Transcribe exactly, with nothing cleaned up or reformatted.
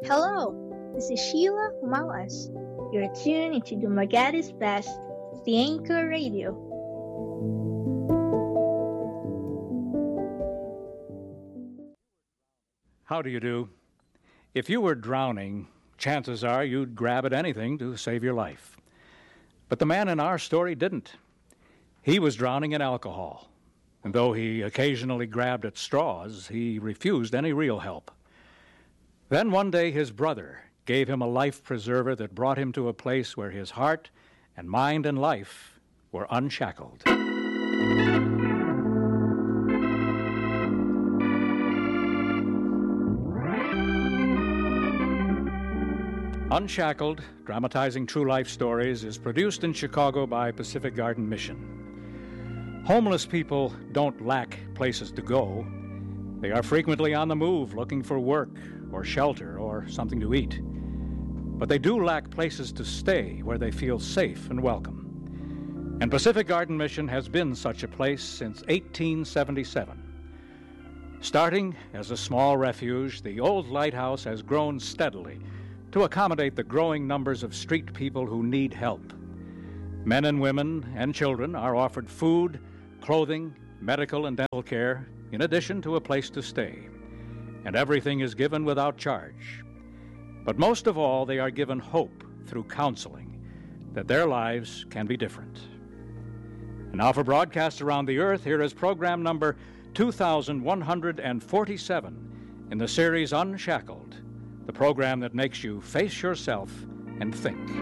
Hello, this is Sheila Humalas. You're tuned into the Magatis Best, the Anchor Radio. How do you do? If you were drowning, chances are you'd grab at anything to save your life. But the man in our story didn't. He was drowning in alcohol, and though he occasionally grabbed at straws, he refused any real help. Then one day his brother gave him a life preserver that brought him to a place where his heart and mind and life were unshackled. Unshackled, dramatizing true life stories, is produced in Chicago by Pacific Garden Mission. Homeless people don't lack places to go. They are frequently on the move looking for work or shelter or something to eat. But they do lack places to stay where they feel safe and welcome. And Pacific Garden Mission has been such a place since eighteen seventy-seven. Starting as a small refuge, the old lighthouse has grown steadily to accommodate the growing numbers of street people who need help. Men and women and children are offered food, clothing, medical and dental care, in addition to a place to stay. And everything is given without charge. But most of all, they are given hope through counseling that their lives can be different. And now for broadcasts around the earth, here is program number two thousand one hundred forty-seven in the series Unshackled, the program that makes you face yourself and think.